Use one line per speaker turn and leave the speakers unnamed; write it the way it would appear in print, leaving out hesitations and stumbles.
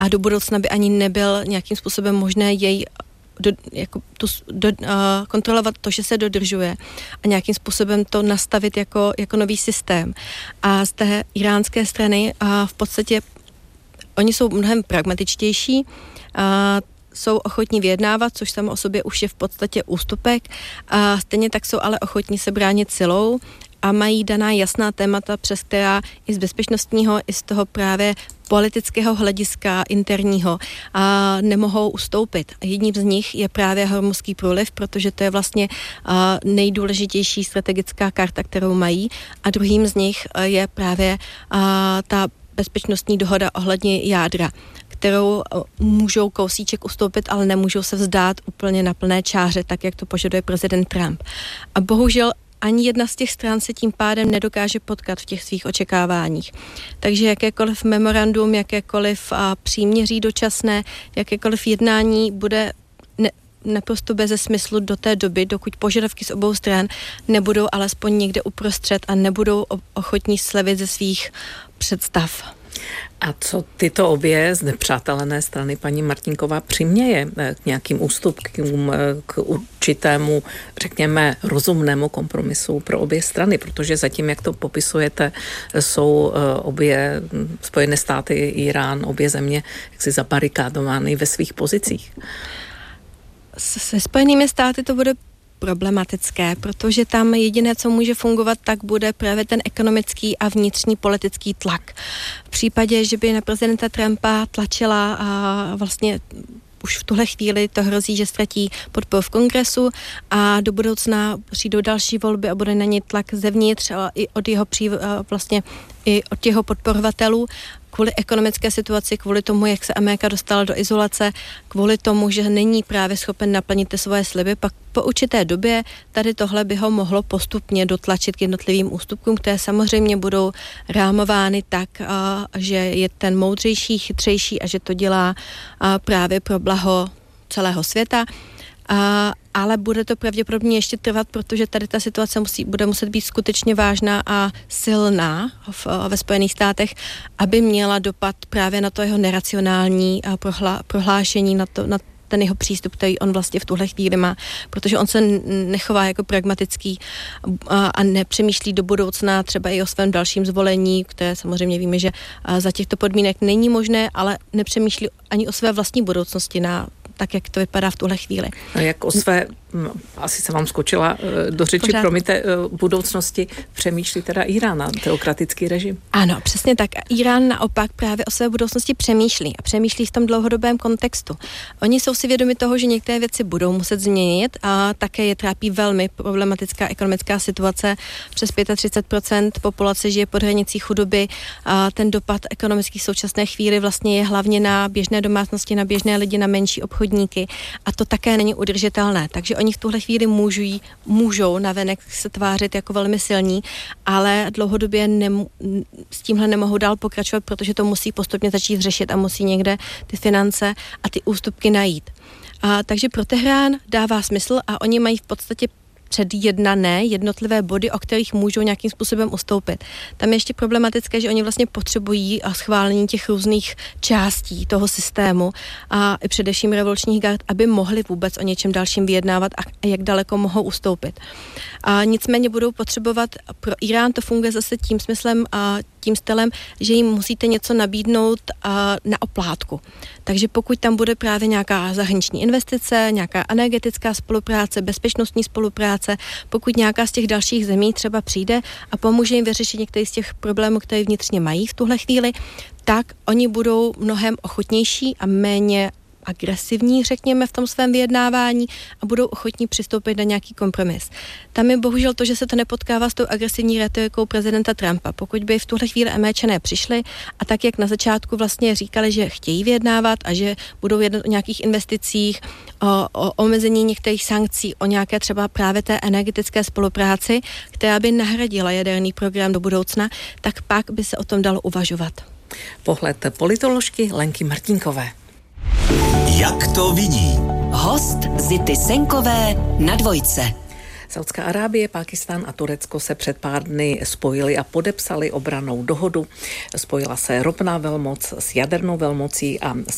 a do budoucna by ani nebyl nějakým způsobem možné jej kontrolovat to, že se dodržuje a nějakým způsobem to nastavit jako nový systém. A z té iránské strany v podstatě oni jsou mnohem pragmatičtější, jsou ochotní vyjednávat, což samo o sobě už je v podstatě ústupek, a stejně tak jsou ale ochotní se bránit silou a mají daná jasná témata, přes která i z bezpečnostního, i z toho právě politického hlediska interního nemohou ustoupit. Jedním z nich je právě Hormuzský průliv, protože to je vlastně nejdůležitější strategická karta, kterou mají, a druhým z nich je právě ta bezpečnostní dohoda ohledně jádra, kterou můžou kousíček ustoupit, ale nemůžou se vzdát úplně na plné čáře, tak jak to požaduje prezident Trump. A bohužel ani jedna z těch stran se tím pádem nedokáže potkat v těch svých očekáváních. Takže jakékoliv memorandum, jakékoliv příměří dočasné, jakékoliv jednání bude naprosto beze smyslu do té doby, dokud požadavky z obou stran nebudou alespoň někde uprostřed a nebudou ochotní slevit ze svých představ.
A co tyto obě znepřátelené strany paní Martinková přiměje k nějakým ústupkům, k určitému, řekněme, rozumnému kompromisu pro obě strany? Protože zatím, jak to popisujete, jsou obě Spojené státy, Irán, obě země jaksi zabarikádovány ve svých pozicích.
Se Spojenými státy to bude problematické, protože tam jediné, co může fungovat, tak bude právě ten ekonomický a vnitřní politický tlak. V případě, že by na prezidenta Trumpa tlačila a vlastně už v tuhle chvíli to hrozí, že ztratí podporu v kongresu a do budoucna přijdou další volby a bude na ně tlak zevnitř i od jeho podporovatelů, kvůli ekonomické situaci, kvůli tomu, jak se Amerika dostala do izolace, kvůli tomu, že není právě schopen naplnit ty svoje sliby, pak po určité době tady tohle by ho mohlo postupně dotlačit k jednotlivým ústupkům, které samozřejmě budou rámovány tak, že je ten moudřejší, chytřejší a že to dělá právě pro blaho celého světa. Ale bude to pravděpodobně ještě trvat, protože tady ta situace bude muset být skutečně vážná a silná ve Spojených státech, aby měla dopad právě na to jeho neracionální prohlášení, na ten jeho přístup, který on vlastně v tuhle chvíli má, protože on se nechová jako pragmatický a nepřemýšlí do budoucna třeba i o svém dalším zvolení, které samozřejmě víme, že za těchto podmínek není možné, ale nepřemýšlí ani o své vlastní budoucnosti tak, jak to vypadá v tuhle chvíli.
A jak o své, asi se vám skočila do řeči, promiňte, budoucnosti přemýšlí teda Irán, teokratický režim?
Ano, přesně tak. Irán naopak právě o své budoucnosti přemýšlí a přemýšlí v tom dlouhodobém kontextu. Oni jsou si vědomi toho, že některé věci budou muset změnit a také je trápí velmi problematická ekonomická situace. Přes 35% populace žije pod hranicí chudoby a ten dopad ekonomický v současné chvíli vlastně je hlavně na běžné domácnosti, na běžné lidi, na menší obchodníky a to také není udržitelné. Takže oni v tuhle chvíli můžou navenek se tvářit jako velmi silní, ale dlouhodobě s tímhle nemohou dál pokračovat, protože to musí postupně začít řešit a musí někde ty finance a ty ústupky najít. Takže pro Teherán dává smysl a oni mají v podstatě předjednané jednotlivé body, o kterých můžou nějakým způsobem ustoupit. Tam je ještě problematické, že oni vlastně potřebují schválení těch různých částí toho systému a i především revolučních gard, aby mohli vůbec o něčem dalším vyjednávat a jak daleko mohou ustoupit. A nicméně budou potřebovat, pro Irán to funguje zase tím smyslem a tím stylem, že jim musíte něco nabídnout na oplátku. Takže pokud tam bude právě nějaká zahraniční investice, nějaká energetická spolupráce, bezpečnostní spolupráce, pokud nějaká z těch dalších zemí třeba přijde a pomůže jim vyřešit některý z těch problémů, které vnitřně mají v tuhle chvíli, tak oni budou mnohem ochotnější a méně agresivní, řekněme, v tom svém vyjednávání a budou ochotní přistoupit na nějaký kompromis. Tam je bohužel to, že se to nepotkává s tou agresivní rétorikou prezidenta Trumpa. Pokud by v tuhle chvíli Američané přišli a tak, jak na začátku vlastně říkali, že chtějí vyjednávat a že budou jednat o nějakých investicích, o omezení některých sankcí, o nějaké třeba právě té energetické spolupráci, která by nahradila jaderný program do budoucna, tak pak by se o tom dalo uvažovat.
Pohled politoložky Lenky Martinkové.
Jak to vidí?
Host Zity Senkové na Dvojce.
Saudská Arábie, Pákistán a Turecko se před pár dny spojili a podepsali obrannou dohodu. Spojila se ropná velmoc s jadernou velmocí a